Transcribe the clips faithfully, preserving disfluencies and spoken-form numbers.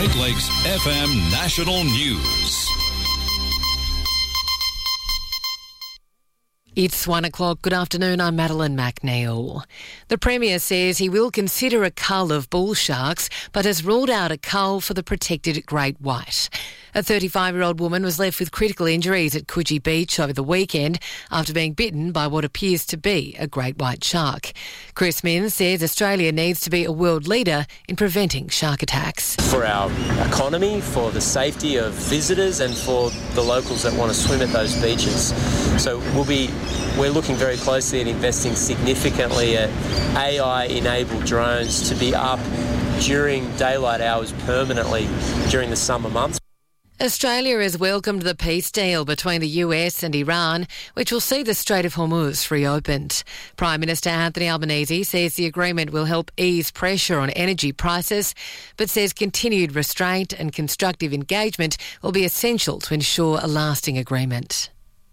Great Lakes F M National News. It's one o'clock. Good afternoon. I'm Madeline McNeil. The Premier says he will consider a cull of bull sharks, but has ruled out a cull for the protected great white. A thirty-five-year-old woman was left with critical injuries at Coogee Beach over the weekend after being bitten by what appears to be a great white shark. Chris Minns says Australia needs to be a world leader in preventing shark attacks. For our economy, for the safety of visitors and for the locals that want to swim at those beaches. So we'll be, we're looking very closely at investing significantly at A I-enabled drones to be up during daylight hours permanently during the summer months. Australia has welcomed the peace deal between the U S and Iran, which will see the Strait of Hormuz reopened. Prime Minister Anthony Albanese says the agreement will help ease pressure on energy prices, but says continued restraint and constructive engagement will be essential to ensure a lasting agreement.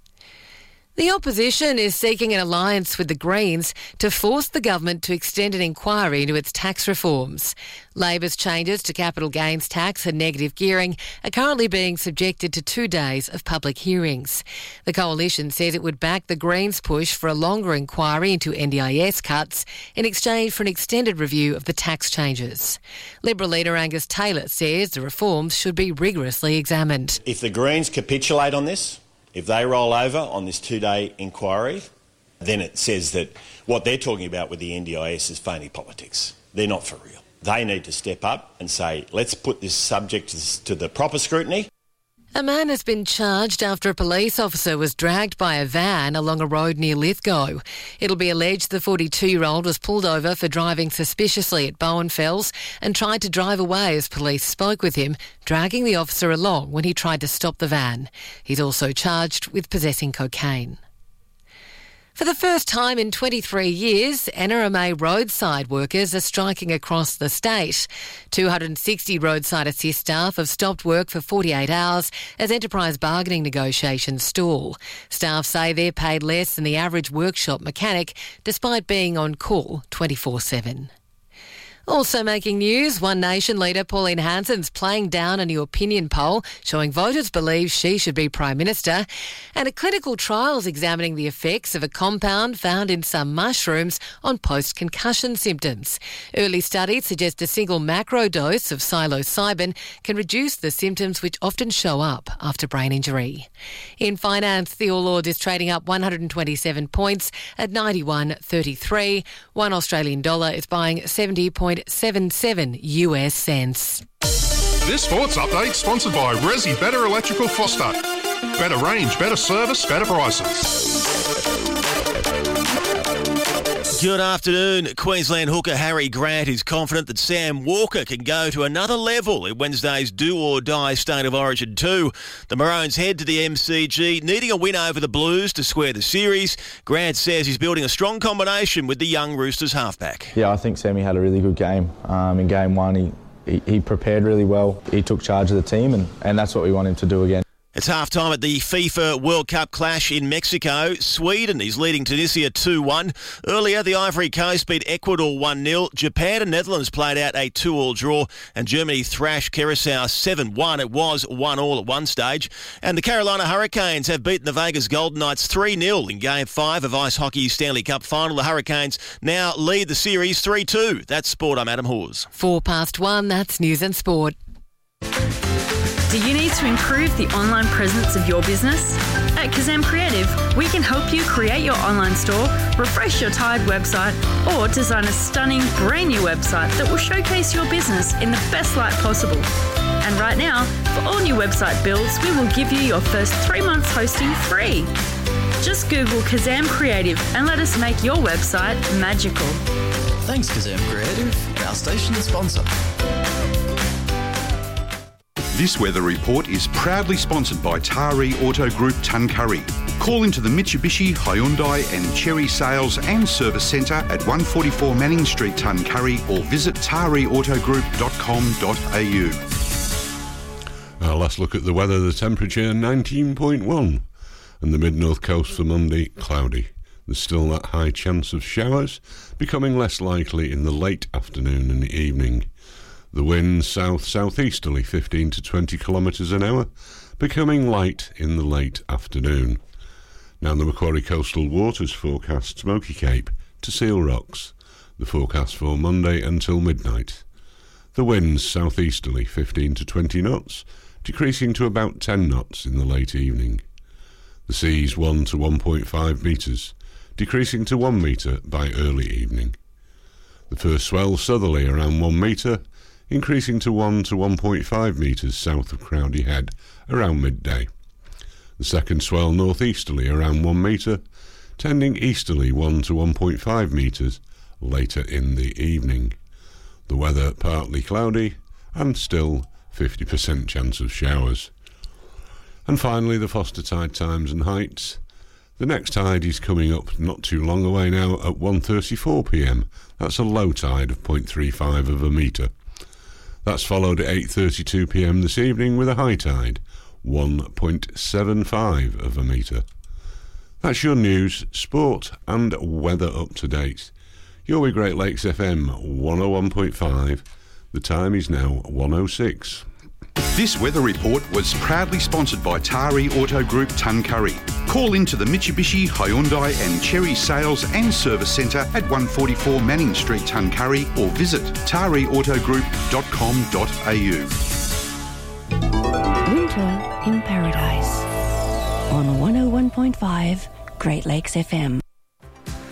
The opposition is seeking an alliance with the Greens to force the government to extend an inquiry into its tax reforms. Labor's changes to capital gains tax and negative gearing are currently being subjected to two days of public hearings. The coalition says it would back the Greens' push for a longer inquiry into N D I S cuts in exchange for an extended review of the tax changes. Liberal leader Angus Taylor says the reforms should be rigorously examined. If the Greens capitulate on this, if they roll over on this two-day inquiry, then it says that what they're talking about with the N D I S is phony politics. They're not for real. They need to step up and say, let's put this subject to the proper scrutiny. A man has been charged after a police officer was dragged by a van along a road near Lithgow. It'll be alleged the forty-two-year-old was pulled over for driving suspiciously at Bowenfells and tried to drive away as police spoke with him, dragging the officer along when he tried to stop the van. He's also charged with possessing cocaine. For the first time in twenty-three years, N R M A roadside workers are striking across the state. two hundred sixty roadside assist staff have stopped work for forty-eight hours as enterprise bargaining negotiations stall. Staff say they're paid less than the average workshop mechanic, despite being on call twenty-four seven. Also making news, One Nation leader Pauline Hanson's playing down a new opinion poll showing voters believe she should be Prime Minister, and a clinical trial's examining the effects of a compound found in some mushrooms on post-concussion symptoms. Early studies suggest a single macro dose of psilocybin can reduce the symptoms which often show up after brain injury. In finance, the All Ords is trading up one hundred twenty-seven points at ninety-one thirty-three. One Australian dollar is buying seventy point seven seven U S cents. This sports update sponsored by Resi Better Electrical Foster. Better range, better service, better prices. Good afternoon. Queensland hooker Harry Grant is confident that Sam Walker can go to another level in Wednesday's do-or-die State of Origin two. The Maroons head to the M C G, needing a win over the Blues to square the series. Grant says he's building a strong combination with the young Roosters halfback. Yeah, I think Sammy had a really good game. Um, in game one, he, he, he prepared really well. He took charge of the team, and, and that's what we want him to do again. It's half-time at the FIFA World Cup clash in Mexico. Sweden is leading Tunisia two one. Earlier, the Ivory Coast beat Ecuador one nil. Japan and Netherlands played out a two-all draw, and Germany thrashed Curacao seven one. It was one all at one stage. And the Carolina Hurricanes have beaten the Vegas Golden Knights three nil in Game five of Ice Hockey's Stanley Cup Final. The Hurricanes now lead the series three two. That's Sport. I'm Adam Hawes. Four past one, that's News and Sport. Do you need to improve the online presence of your business? At Kazam Creative, we can help you create your online store, refresh your tired website, or design a stunning brand new website that will showcase your business in the best light possible. And right now, for all new website builds, we will give you your first three months hosting free. Just Google Kazam Creative and let us make your website magical. Thanks, Kazam Creative, our station sponsor. This weather report is proudly sponsored by Taree Auto Group Tuncurry. Call into the Mitsubishi, Hyundai and Chery Sales and Service Centre at one forty-four Manning Street, Tuncurry, or visit taree auto group dot com dot a u. Our last look at the weather, the temperature nineteen point one, and the mid-north coast for Monday, cloudy. There's still that high chance of showers, becoming less likely in the late afternoon and the evening. The wind south-southeasterly fifteen to twenty kilometres an hour, becoming light in the late afternoon. Now the Macquarie Coastal Waters forecast Smoky Cape to Seal Rocks. The forecast for Monday until midnight. The winds southeasterly fifteen to twenty knots, decreasing to about ten knots in the late evening. The seas one to one point five metres, decreasing to one metre by early evening. The first swell southerly around one metre, increasing to one to one point five metres south of Crowdy Head around midday. The second swell northeasterly around one metre, tending easterly one to one point five metres later in the evening. The weather partly cloudy and still fifty percent chance of showers. And finally, the Foster tide times and heights. The next tide is coming up not too long away now at one thirty-four p m. That's a low tide of zero point three five of a metre. That's followed at eight thirty-two p m this evening with a high tide, one point seven five of a metre. That's your news, sport and weather up to date. You're with Great Lakes F M one oh one point five. The time is now one oh six. This weather report was proudly sponsored by Tari Auto Group Tuncurry. Call into the Mitsubishi, Hyundai and Cherry Sales and Service Centre at one forty-four Manning Street, Tuncurry, or visit tari auto group dot com dot a u. Winter in Paradise on one oh one point five Great Lakes F M.